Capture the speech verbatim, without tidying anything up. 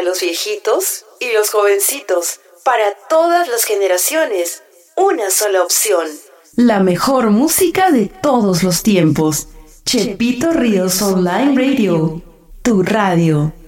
los viejitos y los jovencitos, para todas las generaciones, una sola opción. La mejor música de todos los tiempos. Chepito Ríos Online Radio, tu radio.